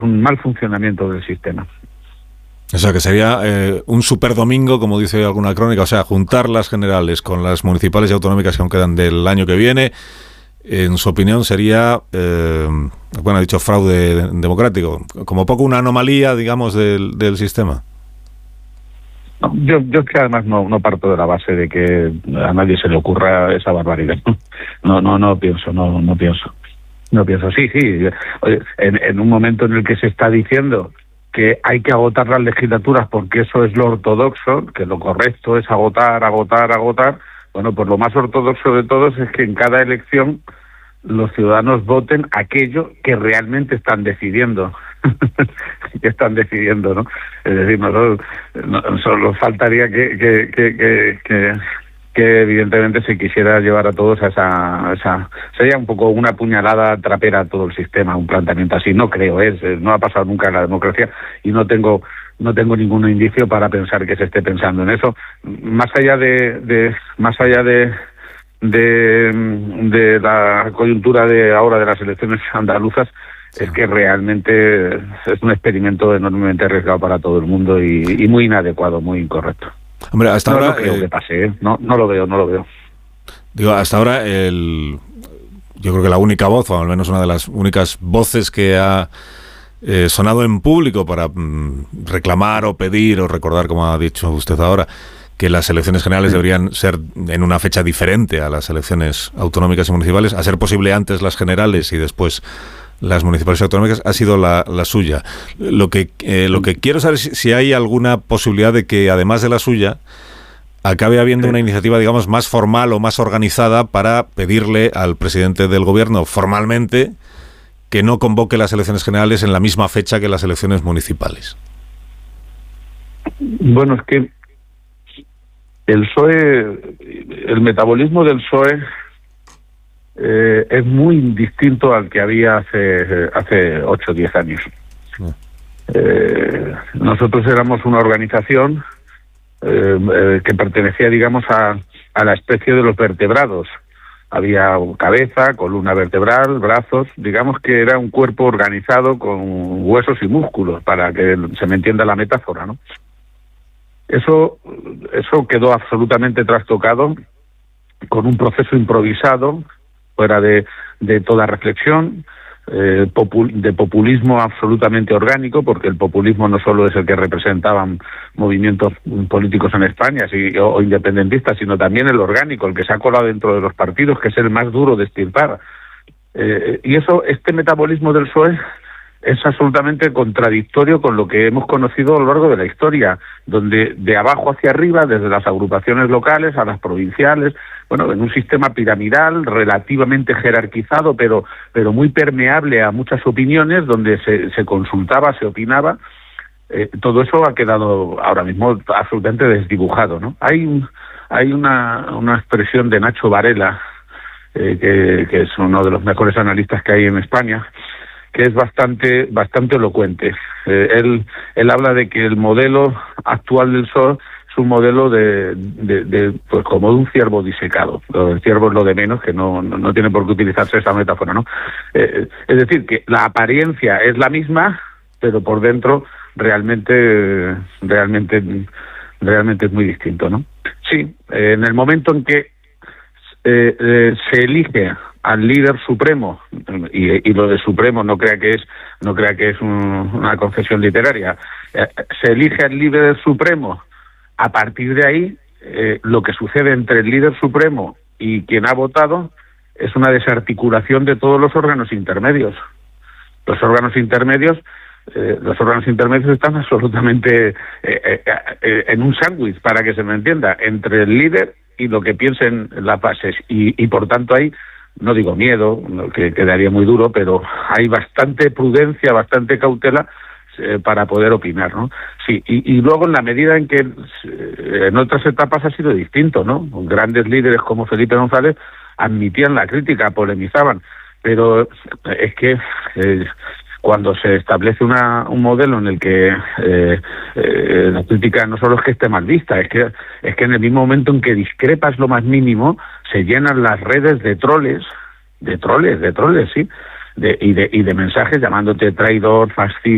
un mal funcionamiento del sistema. O sea, que sería un super domingo, como dice alguna crónica, o sea, juntar las generales con las municipales y autonómicas que aún quedan del año que viene, en su opinión sería, bueno, ha dicho fraude democrático, como poco una anomalía, digamos, del sistema. Yo es que además no parto de la base de que a nadie se le ocurra esa barbaridad. No pienso. Sí, en un momento en el que se está diciendo que hay que agotar las legislaturas porque eso es lo ortodoxo, que lo correcto es agotar. Bueno, pues lo más ortodoxo de todos es que en cada elección los ciudadanos voten aquello que realmente están decidiendo. ¿No? Es decir, solo faltaría que evidentemente se quisiera llevar a todos a esa sería un poco una puñalada trapera a todo el sistema, un planteamiento así. No creo, no ha pasado nunca en la democracia y no tengo ningún indicio para pensar que se esté pensando en eso. Más allá de la coyuntura de ahora de las elecciones andaluzas, es que realmente es un experimento enormemente arriesgado para todo el mundo y muy inadecuado, muy incorrecto. Hombre, hasta ahora no creo que pase, no lo veo. Digo, hasta ahora yo creo que la única voz, o al menos una de las únicas voces que ha sonado en público para reclamar o pedir o recordar, como ha dicho usted ahora, que las elecciones generales deberían ser en una fecha diferente a las elecciones autonómicas y municipales, a ser posible antes las generales y después las municipales y autonómicas, ha sido la suya. Lo que quiero saber es si hay alguna posibilidad de que, además de la suya, acabe habiendo una iniciativa, digamos, más formal o más organizada para pedirle al presidente del gobierno formalmente que no convoque las elecciones generales en la misma fecha que las elecciones municipales. Bueno, es que el metabolismo del PSOE es muy distinto al que había hace 8 o 10 años. Nosotros éramos una organización que pertenecía, digamos, a la especie de los vertebrados. Había cabeza, columna vertebral, brazos, digamos que era un cuerpo organizado con huesos y músculos, para que se me entienda la metáfora, ¿no? Eso quedó absolutamente trastocado con un proceso improvisado, fuera de toda reflexión, de populismo absolutamente orgánico, porque el populismo no solo es el que representaban movimientos políticos en España o independentistas, sino también el orgánico, el que se ha colado dentro de los partidos, que es el más duro de extirpar. Y este metabolismo del PSOE es absolutamente contradictorio con lo que hemos conocido a lo largo de la historia, donde de abajo hacia arriba, desde las agrupaciones locales a las provinciales, bueno, en un sistema piramidal relativamente jerarquizado, pero muy permeable a muchas opiniones, donde se consultaba, se opinaba. Todo eso ha quedado ahora mismo absolutamente desdibujado, ¿no? Hay una expresión de Nacho Varela, que es uno de los mejores analistas que hay en España, que es bastante elocuente. Él habla de que el modelo actual del PSOE es un modelo pues como de un ciervo disecado. El ciervo es lo de menos, que no tiene por qué utilizarse esa metáfora, ¿no? Es decir, que la apariencia es la misma, pero por dentro realmente es muy distinto, ¿no? Sí, en el momento en que se elige al líder supremo, y lo de supremo no crea que es una confesión literaria, se elige al líder supremo. A partir de ahí, lo que sucede entre el líder supremo y quien ha votado es una desarticulación de todos los órganos intermedios. Los órganos intermedios están absolutamente en un sándwich, para que se me entienda, entre el líder y lo que piensen las bases. Y por tanto hay, no digo miedo, que quedaría muy duro, pero hay bastante prudencia, bastante cautela para poder opinar, ¿no? Sí, y luego en la medida en que en otras etapas ha sido distinto, ¿no? Grandes líderes como Felipe González admitían la crítica, polemizaban, pero es que cuando se establece un modelo en el que la crítica no solo es que esté mal vista, es que en el mismo momento en que discrepas lo más mínimo, se llenan las redes de troles, sí, y de mensajes llamándote traidor, fascista,